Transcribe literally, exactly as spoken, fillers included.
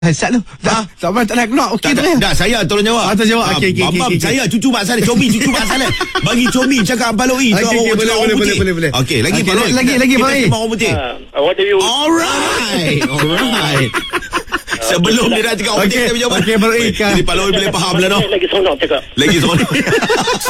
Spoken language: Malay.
Sat tu. Dah, tak apa, tak nak knock. Okey tak ya? Dah, saya tolong jawab. Ah, tolong jawab. Okey, okey, Bambam, okey. saya cucu mak saya, Comi cucu mak saya. Bagi Comi cakap Abang Loi. Okey, okey, boleh, boleh, boleh, boleh, boleh. Okey, lagi Okey, Abang Loi. lagi, lagi, Abang Loi. Kita orang putih. Uh, what do you... Alright. Alright. Sebelum dia nak cakap orang putih, kita menjawab. Okey, Abang Loi. Jadi Abang Loi boleh faham lah, no? Lagi sonok cakap. Lagi seronok.